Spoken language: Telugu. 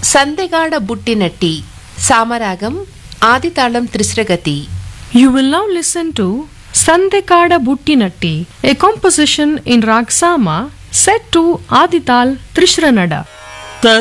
సందెగాడ బుట్టినట్టి సామరాగం ఆదితాళం త్రిశ్రగతి. You will now listen to Sandekada Buttinatti, a composition in Rag Sama set to Adital Trishranada.